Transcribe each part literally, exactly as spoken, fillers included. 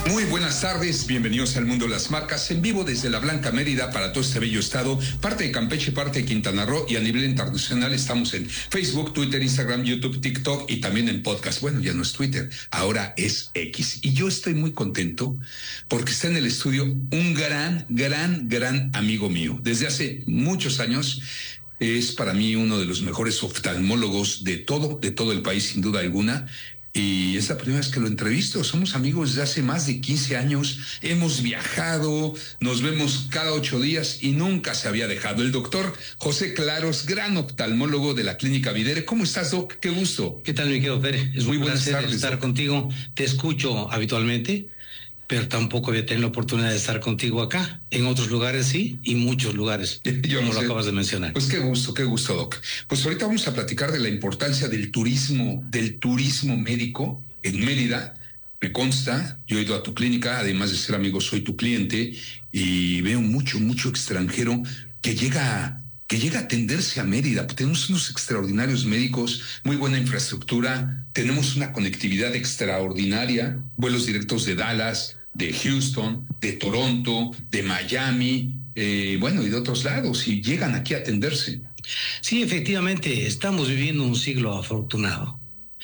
Muy buenas tardes, bienvenidos al Mundo de las Marcas, en vivo desde la Blanca Mérida para todo este bello estado, parte de Campeche, parte de Quintana Roo, y a nivel internacional estamos en Facebook, Twitter, Instagram, YouTube, TikTok y también en podcast. Bueno, ya no es Twitter, ahora es X. Y yo estoy muy contento porque está en el estudio un gran, gran, gran amigo mío. Desde hace muchos años es para mí uno de los mejores oftalmólogos de todo, de todo el país, sin duda alguna. Y es la primera vez que lo entrevisto. Somos amigos desde hace más de quince años. Hemos viajado, nos vemos cada ocho días y nunca se había dejado. El doctor José Claros, gran oftalmólogo de la Clínica Videre. ¿Cómo estás, Doc? Qué gusto. ¿Qué tal, mi querido Pérez? Es Muy un buenas placer tardes, estar Doc. contigo. Te escucho habitualmente, pero tampoco había tenido la oportunidad de estar contigo acá. En otros lugares sí, y muchos lugares, Yo como no lo sé. acabas de mencionar. Pues qué gusto, qué gusto, Doc. Pues ahorita vamos a platicar de la importancia del turismo, del turismo médico en Mérida. Me consta, yo he ido a tu clínica, además de ser amigo, soy tu cliente, y veo mucho, mucho extranjero que llega, que llega a atenderse a Mérida. Tenemos unos extraordinarios médicos, muy buena infraestructura, tenemos una conectividad extraordinaria, vuelos directos de Dallas, de Houston, de Toronto, de Miami, eh, bueno, y de otros lados, y llegan aquí a atenderse. Sí, efectivamente, estamos viviendo un siglo afortunado.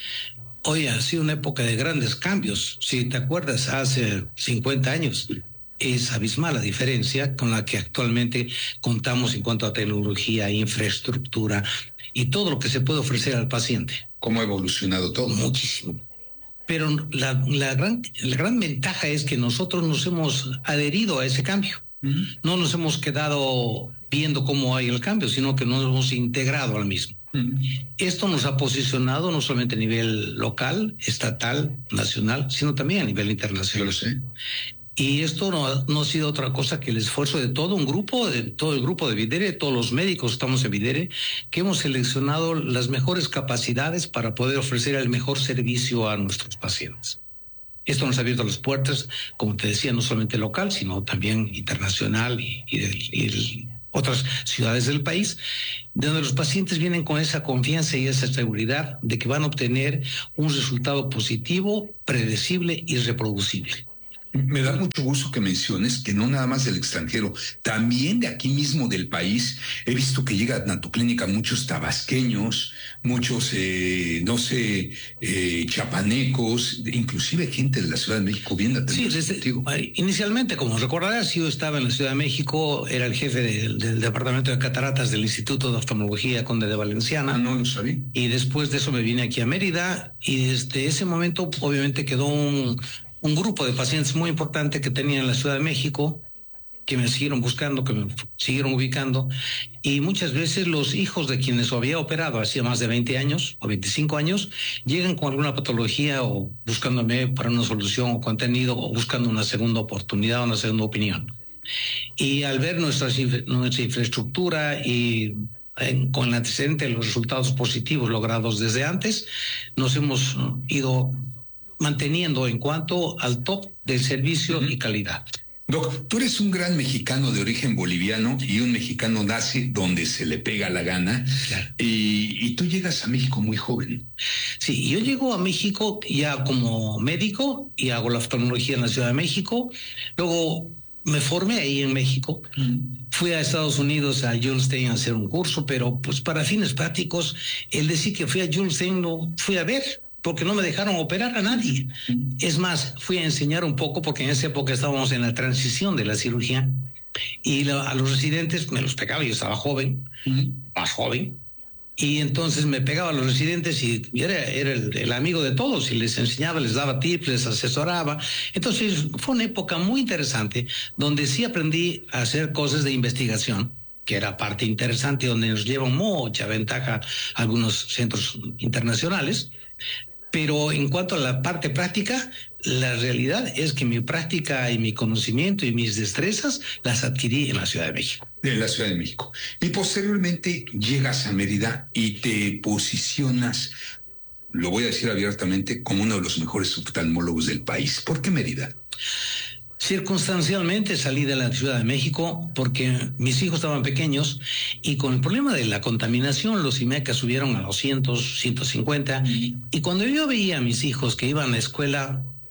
Hoy ha sido una época de grandes cambios. Si te acuerdas, hace cincuenta años, es abismal la diferencia con la que actualmente contamos en cuanto a tecnología, infraestructura y todo lo que se puede ofrecer al paciente. ¿Cómo ha evolucionado todo? Muchísimo. Pero la, la, gran, la gran ventaja es que nosotros nos hemos adherido a ese cambio. Uh-huh. No nos hemos quedado viendo cómo hay el cambio, sino que nos hemos integrado al mismo. Uh-huh. Esto nos ha posicionado no solamente a nivel local, estatal, nacional, sino también a nivel internacional. Yo lo sé. Y esto no, no ha sido otra cosa que el esfuerzo de todo un grupo, de todo el grupo de Videre, todos los médicos estamos en Videre, que hemos seleccionado las mejores capacidades para poder ofrecer el mejor servicio a nuestros pacientes. Esto nos ha abierto las puertas, como te decía, no solamente local, sino también internacional y, y, de, y de otras ciudades del país, donde los pacientes vienen con esa confianza y esa seguridad de que van a obtener un resultado positivo, predecible y reproducible. Me da mucho gusto que menciones que no nada más del extranjero, también de aquí mismo del país. He visto que llegan a tu clínica muchos tabasqueños, muchos, eh, no sé, eh, chapanecos, inclusive gente de la Ciudad de México viene a Sí, desde, inicialmente, como recordarás, yo estaba en la Ciudad de México, era el jefe de, del Departamento de Cataratas del Instituto de Oftalmología Conde de Valenciana. Ah, no lo sabía. Y después de eso me vine aquí a Mérida, y desde ese momento obviamente quedó un... un grupo de pacientes muy importante que tenía en la Ciudad de México, que me siguieron buscando, que me siguieron ubicando, y muchas veces los hijos de quienes había operado hacía más de veinte años o veinticinco años, llegan con alguna patología o buscándome para una solución o contenido o buscando una segunda oportunidad o una segunda opinión. Y al ver nuestra, nuestra infraestructura y en, con el antecedente de los resultados positivos logrados desde antes, nos hemos ido manteniendo en cuanto al top del servicio uh-huh. y calidad. Doc, tú eres un gran mexicano de origen boliviano y un mexicano nace donde se le pega la gana. Claro. Y, y tú llegas a México muy joven. Sí, yo llego a México ya como médico y hago la oftalmología en la Ciudad de México. Luego me formé ahí en México. Mm. Fui a Estados Unidos, a Jules Stein, a hacer un curso, pero pues para fines prácticos, el decir que fui a Jules Stein lo fui a ver, porque no me dejaron operar a nadie. Es más, fui a enseñar un poco, porque en esa época estábamos en la transición de la cirugía, y la, a los residentes me los pegaba, yo estaba joven, uh-huh. más joven, y entonces me pegaba a los residentes y era, era el, el amigo de todos, y les enseñaba, les daba tips, les asesoraba. Entonces fue una época muy interesante, donde sí aprendí a hacer cosas de investigación, que era parte interesante, donde nos llevan mucha ventaja algunos centros internacionales. Pero en cuanto a la parte práctica, la realidad es que mi práctica y mi conocimiento y mis destrezas las adquirí en la Ciudad de México. En la Ciudad de México. Y posteriormente llegas a Mérida y te posicionas, lo voy a decir abiertamente, como uno de los mejores oftalmólogos del país. ¿Por qué Mérida? Circunstancialmente salí de la Ciudad de México porque mis hijos estaban pequeños y con el problema de la contaminación los IMECA subieron a doscientos, ciento cincuenta, y cuando yo veía a mis hijos que iban a la escuela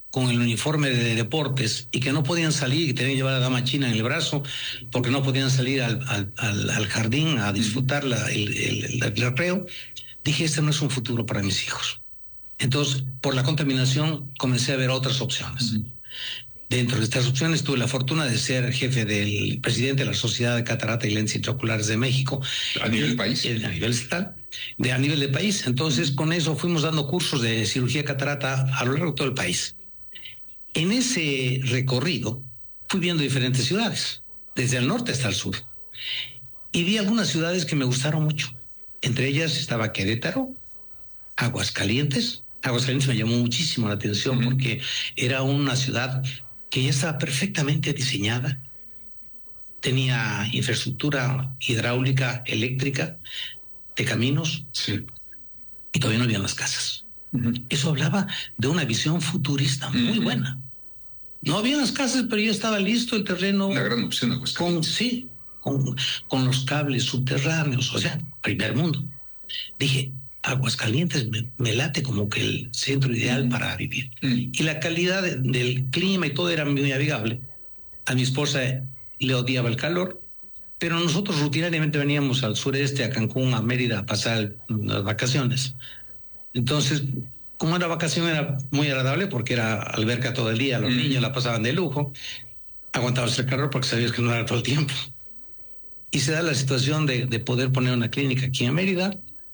con el uniforme de deportes y que no podían salir, que tenían que llevar a la dama china en el brazo porque no podían salir al, al, al, al jardín a disfrutar la, el, el, el, el recreo, dije, este no es un futuro para mis hijos. Entonces, por la contaminación, comencé a ver otras opciones. Uh-huh. Dentro de estas opciones tuve la fortuna de ser jefe del presidente de la Sociedad de Catarata y Lentes Intraoculares de México. ¿A nivel país? A nivel estatal, de, a nivel de país. Entonces, con eso fuimos dando cursos de cirugía catarata a lo largo de todo el país. En ese recorrido fui viendo diferentes ciudades, desde el norte hasta el sur. Y vi algunas ciudades que me gustaron mucho. Entre ellas estaba Querétaro, Aguascalientes. Aguascalientes me llamó muchísimo la atención uh-huh. porque era una ciudad que ya estaba perfectamente diseñada. Tenía infraestructura hidráulica, eléctrica, de caminos. Sí. Y todavía no habían las casas. Uh-huh. Eso hablaba de una visión futurista muy uh-huh. buena. No había las casas, pero ya estaba listo el terreno. Una gran opción, con Sí, con, con los cables subterráneos, o sea, primer mundo. Dije, Aguascalientes me, me late como que el centro ideal uh-huh. para vivir. Uh-huh. Y la calidad de, del clima y todo era muy amigable. A mi esposa le odiaba el calor, pero nosotros rutinariamente veníamos al sureste, a Cancún, a Mérida, a pasar las vacaciones. Entonces, como era vacación, era muy agradable porque era alberca todo el día, los mm. niños la pasaban de lujo, aguantabas el calor porque sabías que no era todo el tiempo. Y se da la situación de, de poder poner una clínica aquí en Mérida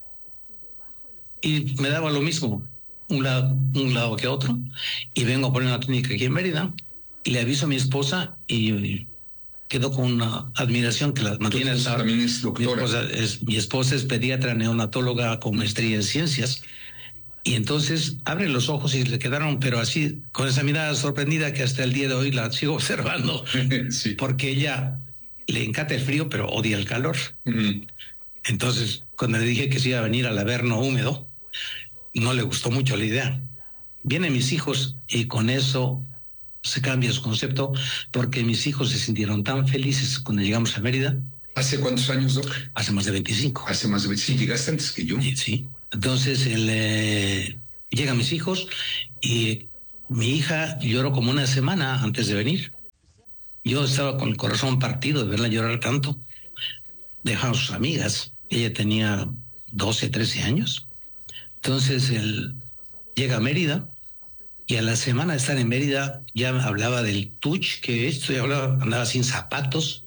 y me daba lo mismo, un lado, un lado que otro, y vengo a poner una clínica aquí en Mérida y le aviso a mi esposa y quedó con una admiración que la mantiene. Entonces, la, también es doctora. Mi esposa es, mi esposa es pediatra neonatóloga con maestría en ciencias. Y entonces abre los ojos y le quedaron, pero así, con esa mirada sorprendida que hasta el día de hoy la sigo observando. Sí. Porque ella le encanta el frío, pero odia el calor. Uh-huh. Entonces, cuando le dije que se iba a venir al Averno húmedo, no le gustó mucho la idea. Vienen mis hijos y con eso se cambia su concepto, porque mis hijos se sintieron tan felices cuando llegamos a Mérida. ¿Hace cuántos años, Doc? Hace más de veinticinco. Hace más de veinticinco. ¿Llegaste antes que yo? Sí, sí. Entonces el, eh, llegan mis hijos y mi hija lloró como una semana antes de venir. Yo estaba con el corazón partido de verla llorar tanto. Dejaron sus amigas. Ella tenía doce, trece años. Entonces él llega a Mérida y a la semana de estar en Mérida ya hablaba del touch, que esto ya hablaba, andaba sin zapatos.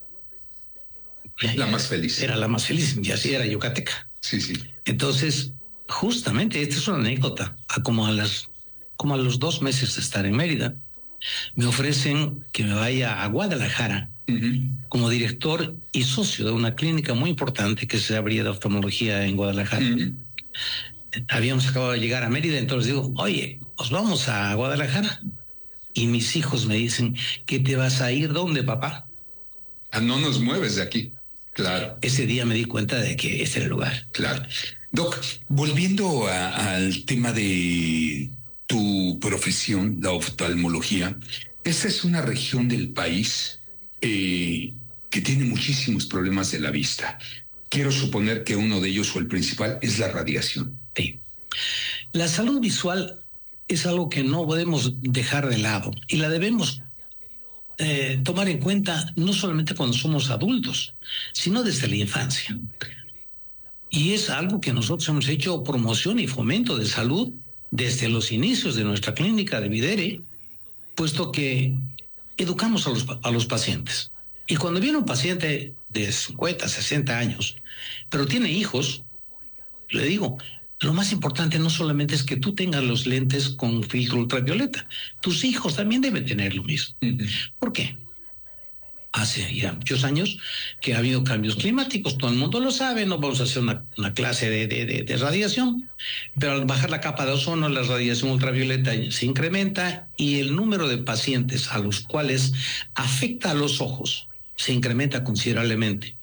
La más feliz. Era la más feliz, y así era yucateca. Sí, sí. Entonces, justamente, esta es una anécdota, a como a las, como a los dos meses de estar en Mérida, me ofrecen que me vaya a Guadalajara uh-huh. como director y socio de una clínica muy importante que se abría de oftalmología en Guadalajara. Uh-huh. Habíamos acabado de llegar a Mérida, entonces digo, oye, pues vamos a Guadalajara. Y mis hijos me dicen, ¿qué te vas a ir? ¿Dónde, papá? Ah, no nos mueves de aquí. Claro. Ese día me di cuenta de que este era el lugar. Claro. Doc, volviendo a, al tema de tu profesión, la oftalmología, esta es una región del país eh, que tiene muchísimos problemas de la vista. Quiero suponer que uno de ellos, o el principal, es la radiación. Sí. La salud visual es algo que no podemos dejar de lado y la debemos eh, tomar en cuenta no solamente cuando somos adultos, sino desde la infancia. Y es algo que nosotros hemos hecho promoción y fomento de salud desde los inicios de nuestra clínica de Videre, puesto que educamos a los, a los pacientes. Y cuando viene un paciente de cincuenta, sesenta años, pero tiene hijos, le digo, lo más importante no solamente es que tú tengas los lentes con filtro ultravioleta, tus hijos también deben tener lo mismo. Uh-huh. ¿Por qué? Hace ya muchos años que ha habido cambios climáticos, todo el mundo lo sabe, no vamos a hacer una, una clase de, de, de, de radiación, pero al bajar la capa de ozono, la radiación ultravioleta se incrementa y el número de pacientes a los cuales afecta a los ojos se incrementa considerablemente.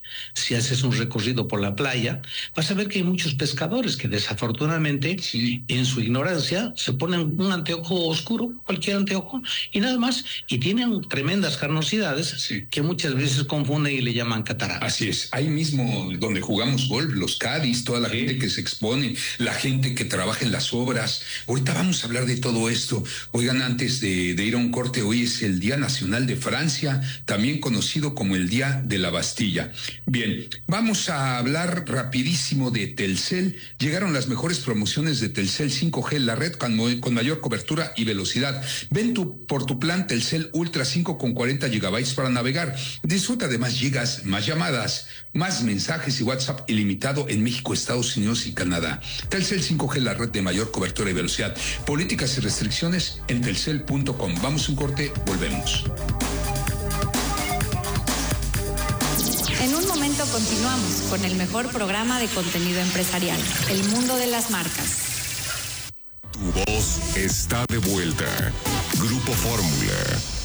si haces un recorrido por la playa, vas a ver que hay muchos pescadores que desafortunadamente, sí, en su ignorancia, se ponen un anteojo oscuro, cualquier anteojo, y nada más, y tienen tremendas carnosidades, sí, que muchas veces confunden y le llaman cataratas. Así es, ahí mismo donde jugamos golf, los caddies, toda la sí. gente que se expone, la gente que trabaja en las obras. Ahorita vamos a hablar de todo esto. Oigan, antes de, de ir a un corte, hoy es el Día Nacional de Francia, también conocido como el Día de la Bastilla. Bien, vamos a hablar rapidísimo de Telcel. Llegaron las mejores promociones de Telcel cinco G, la red con, con mayor cobertura y velocidad. Ven tu, por tu plan Telcel Ultra cinco con cuarenta gigabytes para navegar. Disfruta de más gigas, más llamadas, más mensajes y WhatsApp ilimitado en México, Estados Unidos y Canadá. Telcel cinco G, la red de mayor cobertura y velocidad. Políticas y restricciones en telcel punto com. Vamos a un corte, volvemos. En un momento continuamos con el mejor programa de contenido empresarial, El Mundo de las Marcas. Tu voz está de vuelta. Grupo Fórmula.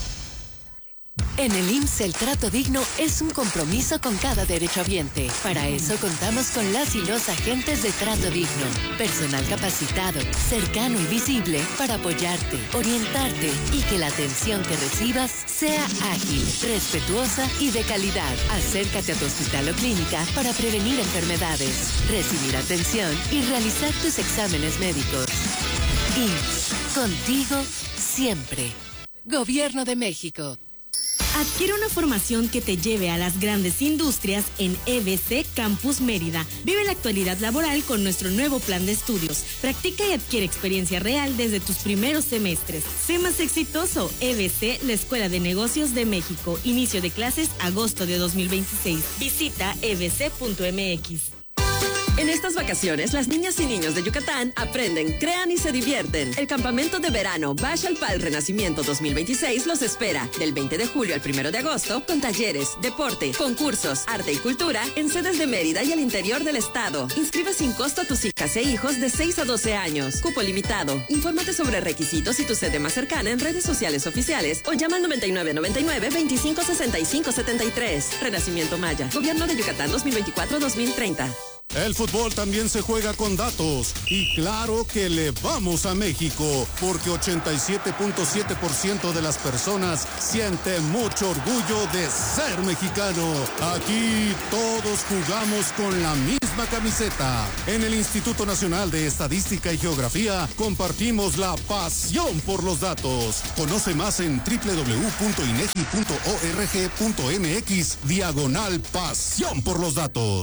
En el I M S S el trato digno es un compromiso con cada derechohabiente. Para eso contamos con las y los agentes de trato digno. Personal capacitado, cercano y visible para apoyarte, orientarte y que la atención que recibas sea ágil, respetuosa y de calidad. Acércate a tu hospital o clínica para prevenir enfermedades, recibir atención y realizar tus exámenes médicos. I M S S, contigo siempre. Gobierno de México. Adquiere una formación que te lleve a las grandes industrias en E B C Campus Mérida. Vive la actualidad laboral con nuestro nuevo plan de estudios. Practica y adquiere experiencia real desde tus primeros semestres. Sé más exitoso. E B C, la Escuela de Negocios de México. Inicio de clases agosto de dos mil veintiséis. Visita e b c punto m x. En estas vacaciones, las niñas y niños de Yucatán aprenden, crean y se divierten. El campamento de verano Bash al Pal Renacimiento dos mil veintiséis los espera del veinte de julio al primero de agosto con talleres, deporte, concursos, arte y cultura en sedes de Mérida y el interior del estado. Inscribe sin costo a tus hijas e hijos de seis a doce años. Cupo limitado. Infórmate sobre requisitos y tu sede más cercana en redes sociales oficiales o llama al noventa y nueve noventa y nueve veinticinco sesenta y cinco setenta y tres. Renacimiento Maya. Gobierno de Yucatán dos mil veinticuatro a dos mil treinta. El fútbol también se juega con datos y claro que le vamos a México porque ochenta y siete punto siete por ciento de las personas siente mucho orgullo de ser mexicano. Aquí todos jugamos con la misma camiseta. En el Instituto Nacional de Estadística y Geografía compartimos la pasión por los datos. Conoce más en doble u doble u doble u punto inegi punto org punto m x diagonal pasión por los datos.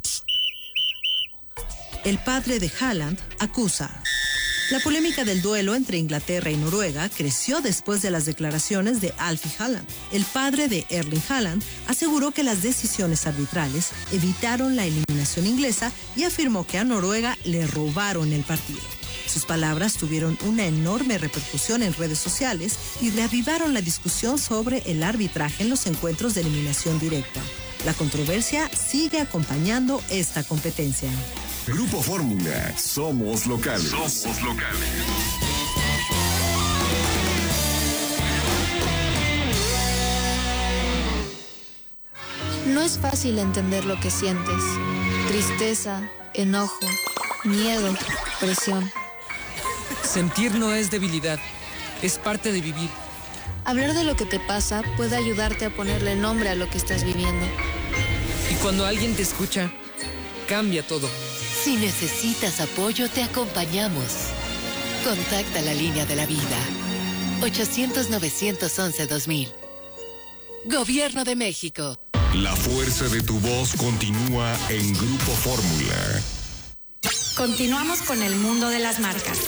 El padre de Haaland acusa. La polémica del duelo entre Inglaterra y Noruega creció después de las declaraciones de Alfie Haaland. El padre de Erling Haaland aseguró que las decisiones arbitrales evitaron la eliminación inglesa y afirmó que a Noruega le robaron el partido. Sus palabras tuvieron una enorme repercusión en redes sociales y reavivaron la discusión sobre el arbitraje en los encuentros de eliminación directa. La controversia sigue acompañando esta competencia. Grupo Fórmula, somos locales. Somos locales. No es fácil entender lo que sientes. Tristeza, enojo, miedo, presión. Sentir no es debilidad, es parte de vivir. Hablar de lo que te pasa puede ayudarte a ponerle nombre a lo que estás viviendo. Y cuando alguien te escucha, cambia todo. Si necesitas apoyo, te acompañamos. Contacta la línea de la vida. ochocientos, novecientos once, dos mil. Gobierno de México. La fuerza de tu voz continúa en Grupo Fórmula. Continuamos con el mundo de las marcas.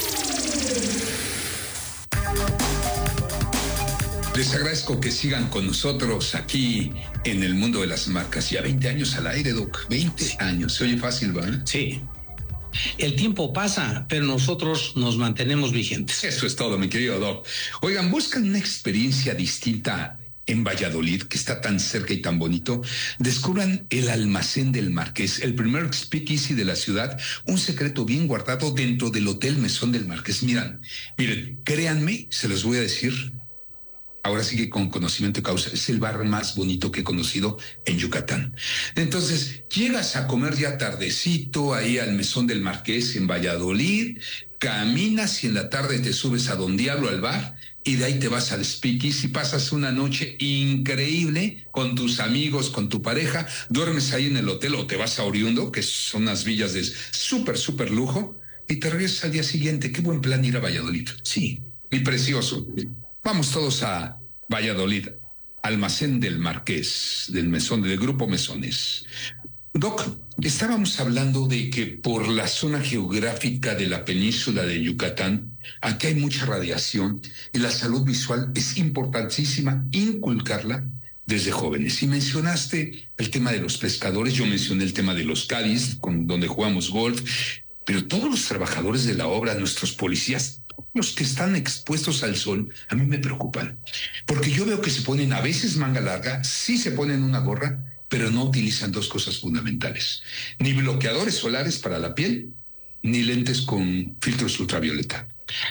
Les agradezco que sigan con nosotros aquí en el mundo de las marcas. Ya veinte años al aire, Doc. veinte años. Se oye fácil, ¿verdad? Sí. El tiempo pasa, pero nosotros nos mantenemos vigentes. Eso es todo, mi querido Doc. Oigan, buscan una experiencia distinta en Valladolid, que está tan cerca y tan bonito. Descubran el Almacén del Marqués, el primer speakeasy de la ciudad, un secreto bien guardado dentro del Hotel Mesón del Marqués. Miran, miren, créanme, se los voy a decir, ahora sí que con conocimiento de causa, es el bar más bonito que he conocido en Yucatán. Entonces, llegas a comer ya tardecito ahí al Mesón del Marqués en Valladolid, caminas y en la tarde te subes a Don Diablo al bar y de ahí te vas al Speakeasy y pasas una noche increíble con tus amigos, con tu pareja, duermes ahí en el hotel o te vas a Oriundo, que son unas villas de súper, súper lujo, y te regresas al día siguiente. Qué buen plan ir a Valladolid. Sí, y precioso. Vamos todos a Valladolid, Almacén del Marqués, del Mesón, del Grupo Mesones. Doc, estábamos hablando de que por la zona geográfica de la península de Yucatán, aquí hay mucha radiación y la salud visual es importantísima inculcarla desde jóvenes. Y mencionaste el tema de los pescadores, yo mencioné el tema de los caddies, con donde jugamos golf, pero todos los trabajadores de la obra, nuestros policías, los que están expuestos al sol, a mí me preocupan, porque yo veo que se ponen a veces manga larga, sí se ponen una gorra, pero no utilizan dos cosas fundamentales, ni bloqueadores solares para la piel, ni lentes con filtros ultravioleta.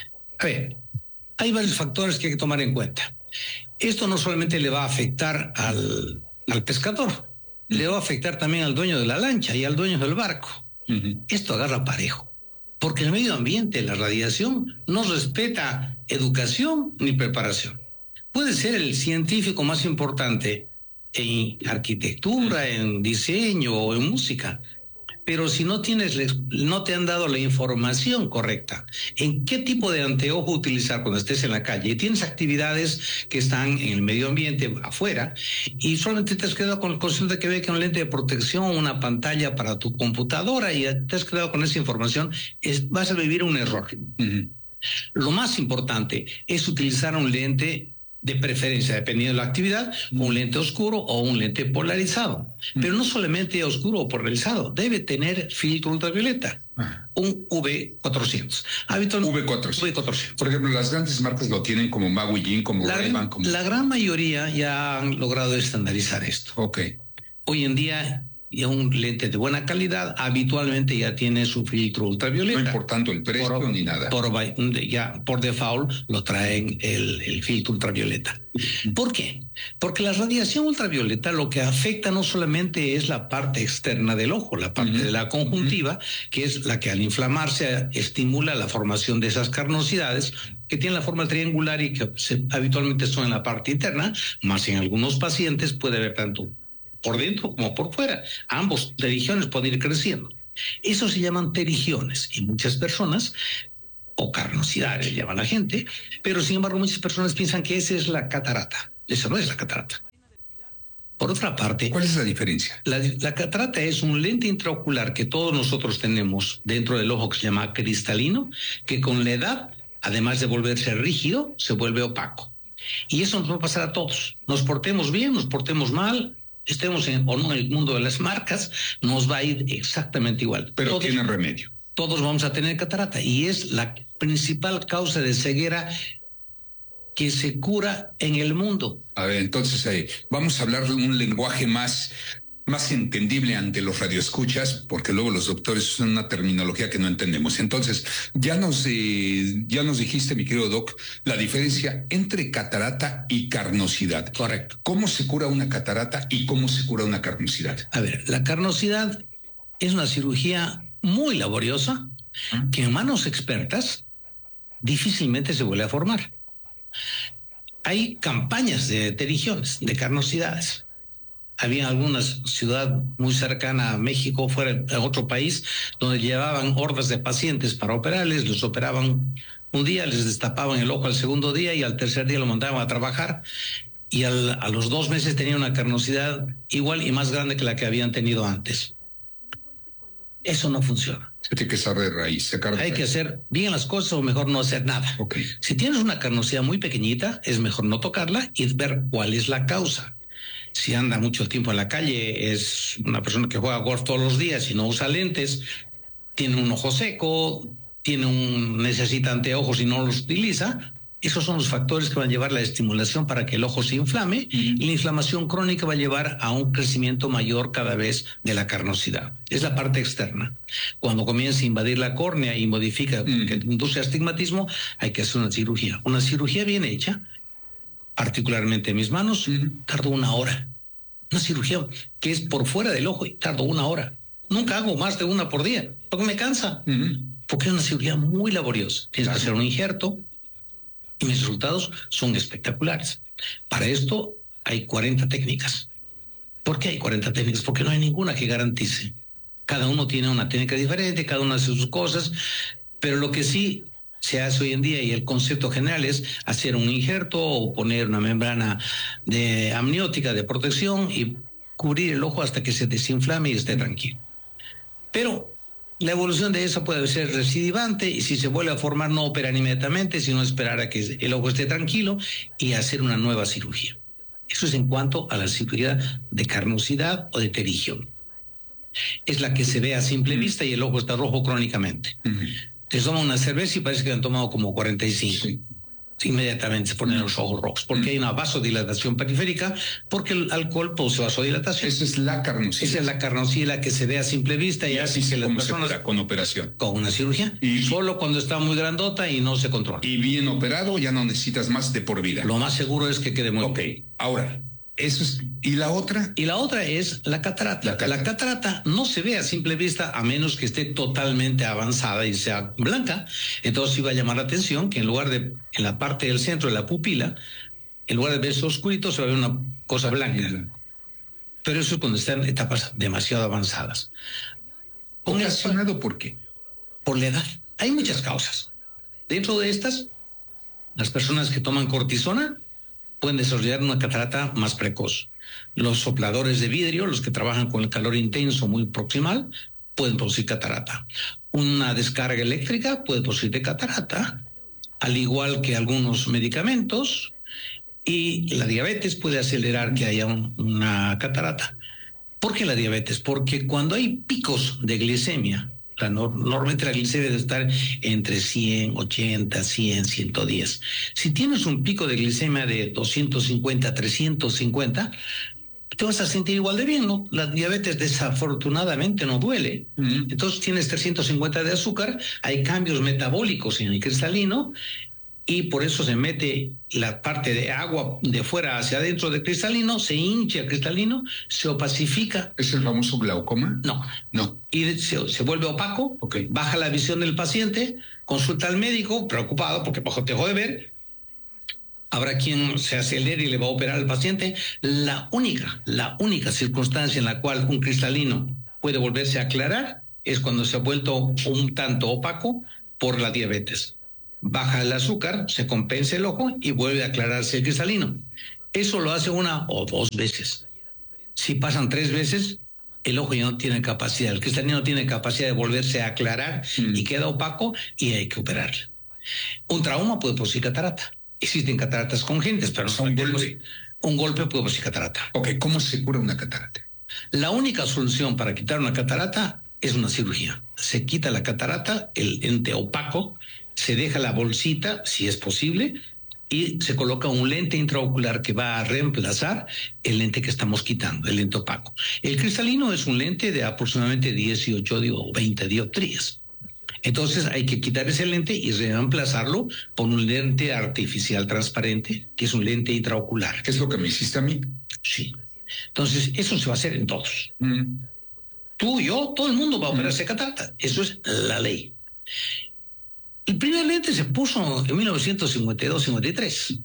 A ver, hay varios factores que hay que tomar en cuenta. Esto no solamente le va a afectar al, al pescador, le va a afectar también al dueño de la lancha y al dueño del barco. Uh-huh. Esto agarra parejo, porque el medio ambiente, la radiación, no respeta educación ni preparación. Puede ser el científico más importante en arquitectura, en diseño o en música, pero si no tienes, no te han dado la información correcta en qué tipo de anteojo utilizar cuando estés en la calle y tienes actividades que están en el medio ambiente afuera y solamente te has quedado con el concepto de que ve que un lente de protección, una pantalla para tu computadora y te has quedado con esa información, es, vas a vivir un error. Uh-huh. Lo más importante es utilizar un lente de preferencia, dependiendo de la actividad, un lente oscuro o un lente polarizado. Pero no solamente oscuro o polarizado, debe tener filtro ultravioleta, un V cuatrocientos. Habitualmente, V cuatrocientos. V cuatrocientos. Por ejemplo, las grandes marcas lo tienen como Maguillín, como la, Ray-Ban. Como... La gran mayoría ya han logrado estandarizar esto. Ok. Hoy en día, ya un lente de buena calidad habitualmente ya tiene su filtro ultravioleta. No importando el precio por, ni nada. Por, ya por default lo traen el, el filtro ultravioleta. ¿Por qué? Porque la radiación ultravioleta lo que afecta no solamente es la parte externa del ojo, la parte uh-huh. de la conjuntiva, uh-huh. que es la que al inflamarse estimula la formación de esas carnosidades que tienen la forma triangular y que se, habitualmente son en la parte interna, más en algunos pacientes puede haber tanto por dentro como por fuera. Ambos terigiones pueden ir creciendo. Eso se llaman terigiones y muchas personas, o carnosidades llama la gente, pero sin embargo muchas personas piensan que esa es la catarata. Esa no es la catarata. Por otra parte, ¿cuál es la diferencia? La, la catarata es un lente intraocular que todos nosotros tenemos dentro del ojo que se llama cristalino, que con la edad, además de volverse rígido, se vuelve opaco. Y eso nos va a pasar a todos. Nos portemos bien, nos portemos mal, estemos en, o no en el mundo de las marcas, nos va a ir exactamente igual. Pero todos, tiene remedio. Todos vamos a tener catarata y es la principal causa de ceguera que se cura en el mundo. A ver, entonces eh, vamos a hablar de un lenguaje más, más entendible ante los radioescuchas, porque luego los doctores usan una terminología que no entendemos. Entonces, ya nos, eh, ya nos dijiste, mi querido Doc, la diferencia entre catarata y carnosidad. Correcto. ¿Cómo se cura una catarata y cómo se cura una carnosidad? A ver, la carnosidad es una cirugía muy laboriosa ¿Ah? que en manos expertas difícilmente se vuelve a formar. Hay campañas de terigiones, de carnosidades. Había alguna ciudad muy cercana a México, fuera de otro país, donde llevaban hordas de pacientes para operarles, los operaban un día, les destapaban el ojo al segundo día y al tercer día lo mandaban a trabajar y al, a los dos meses tenían una carnosidad igual y más grande que la que habían tenido antes. Eso no funciona. Se tiene que sacar de raíz. Sacar de Hay raíz. que hacer bien las cosas o mejor no hacer nada. Okay. Si tienes una carnosidad muy pequeñita, es mejor no tocarla y ver cuál es la causa. Si anda mucho tiempo en la calle, es una persona que juega golf todos los días y no usa lentes, tiene un ojo seco, tiene un necesita anteojos y no los utiliza, esos son los factores que van a llevar la estimulación para que el ojo se inflame y la inflamación crónica va a llevar a un crecimiento mayor cada vez de la carnosidad. Es la parte externa. Cuando comienza a invadir la córnea y modifica, mm. que induce astigmatismo, hay que hacer una cirugía. Una cirugía bien hecha articularmente mis manos, uh-huh. tardo una hora. Una cirugía que es por fuera del ojo y tardo una hora. Nunca hago más de una por día, porque me cansa. Uh-huh. Porque es una cirugía muy laboriosa. Tienes claro. que hacer un injerto y mis resultados son espectaculares. Para esto hay cuarenta técnicas. ¿Por qué hay cuarenta técnicas? Porque no hay ninguna que garantice. Cada uno tiene una técnica diferente, cada uno hace sus cosas, pero lo que sí se hace hoy en día y el concepto general es hacer un injerto o poner una membrana de amniótica de protección y cubrir el ojo hasta que se desinflame y esté tranquilo. Pero la evolución de eso puede ser recidivante y si se vuelve a formar no operar inmediatamente, sino esperar a que el ojo esté tranquilo y hacer una nueva cirugía. Eso es en cuanto a la cirugía de carnosidad o de pterigión. Es la que se ve a simple vista y el ojo está rojo crónicamente. Uh-huh. Te toman una cerveza y parece que han tomado como cuarenta y cinco. Sí. Inmediatamente se ponen los ojos rojos, porque mm. hay una vasodilatación periférica, porque el alcohol produce vasodilatación. Esa es la carnosila. Esa es la carnosila que se ve a simple vista y, y hace que las personas... Se con operación. Con una cirugía. Y solo cuando está muy grandota y no se controla. Y bien operado ya no necesitas más de por vida. Lo más seguro es que quede muy Ok, bien. Ahora... Eso es, ¿y la otra? Y la otra es la catarata. La catarata. La catarata no se ve a simple vista a menos que esté totalmente avanzada y sea blanca. Entonces sí va a llamar la atención que en lugar de, en la parte del centro de la pupila, en lugar de verse oscurito, se va a ver una cosa blanca. Pero eso es cuando están en etapas demasiado avanzadas. ¿Ocasionado por qué? Por la edad. Hay muchas causas. Dentro de estas, las personas que toman cortisona pueden desarrollar una catarata más precoz. Los sopladores de vidrio, los que trabajan con el calor intenso muy proximal, pueden producir catarata. Una descarga eléctrica puede producir de catarata, al igual que algunos medicamentos, y la diabetes puede acelerar que haya un, una catarata. ¿Por qué la diabetes? Porque cuando hay picos de glicemia, La, normalmente la glicemia debe estar entre cien, ochenta, cien, ciento diez. Si tienes un pico de glicemia de doscientos cincuenta, trescientos cincuenta, te vas a sentir igual de bien, ¿no? La diabetes desafortunadamente no duele. Mm. Entonces tienes trescientos cincuenta de azúcar, hay cambios metabólicos en el cristalino y por eso se mete la parte de agua de fuera hacia adentro del cristalino, se hincha el cristalino, se opacifica. ¿Es el famoso glaucoma? No. No. Y se, se vuelve opaco, okay. Baja la visión del paciente, consulta al médico, preocupado porque bajo te dejó de ver. Habrá quien se acelere y le va a operar al paciente. La única, la única circunstancia en la cual un cristalino puede volverse a aclarar es cuando se ha vuelto un tanto opaco por la diabetes. Baja el azúcar, se compensa el ojo y vuelve a aclararse el cristalino. Eso lo hace una o dos veces. Si pasan tres veces, el ojo ya no tiene capacidad, el cristalino no tiene capacidad de volverse a aclarar mm. y queda opaco y hay que operarle. Un trauma puede producir catarata. Existen cataratas congénitas, pero no un golpe. Un golpe puede producir catarata. Ok, ¿cómo se cura una catarata? La única solución para quitar una catarata es una cirugía. Se quita la catarata, el ente opaco, se deja la bolsita, si es posible, y se coloca un lente intraocular que va a reemplazar el lente que estamos quitando, el lente opaco. El cristalino es un lente de aproximadamente dieciocho o veinte dioptrías. Entonces hay que quitar ese lente y reemplazarlo por un lente artificial transparente, que es un lente intraocular. ¿Qué es lo que me hiciste a mí? Sí. Entonces eso se va a hacer en todos. Mm. Tú, yo, todo el mundo va a operarse mm. catarata. Eso es la ley. El primer lente se puso en mil novecientos cincuenta y dos cincuenta y tres.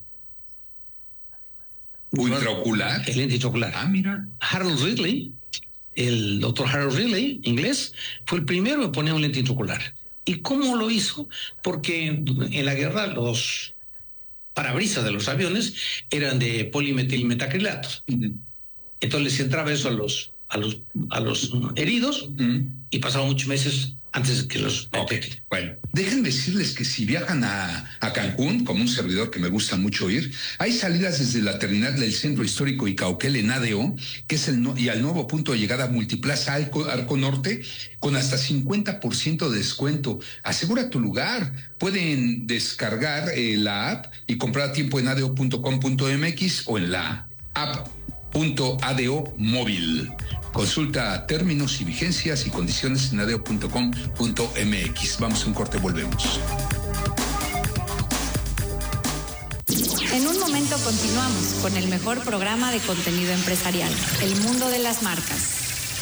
¿Intraocular? El lente intraocular. Ah, mira. Harold Ridley, el doctor Harold Ridley, inglés, fue el primero que ponía un lente intraocular. ¿Y cómo lo hizo? Porque en la guerra los parabrisas de los aviones eran de polimetilmetacrilato. Uh-huh. Entonces les entraba eso a los, a los, a los heridos uh-huh. y pasaban muchos meses antes de que los... Okay. Bueno, dejen decirles que si viajan a, a Cancún, como un servidor que me gusta mucho ir, hay salidas desde la terminal del Centro Histórico Icauquel en A D O, que es el no, y al nuevo punto de llegada Multiplaza Arco, Arco Norte, con hasta cincuenta por ciento de descuento. Asegura tu lugar. Pueden descargar eh, la app y comprar a tiempo en adeo punto com punto m x o en la app punto adeo móvil. Consulta términos y vigencias y condiciones en adeo punto com punto m x. Vamos a un corte, volvemos. En un momento continuamos con el mejor programa de contenido empresarial, El Mundo de las Marcas.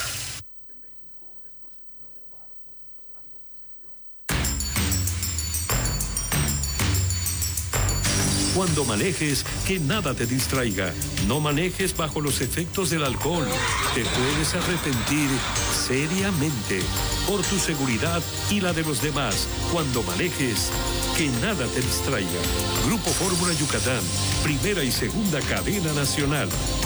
Cuando manejes, que nada te distraiga. No manejes bajo los efectos del alcohol. Te puedes arrepentir seriamente. Por tu seguridad y la de los demás. Cuando manejes, que nada te distraiga. Grupo Fórmula Yucatán, primera y segunda cadena nacional.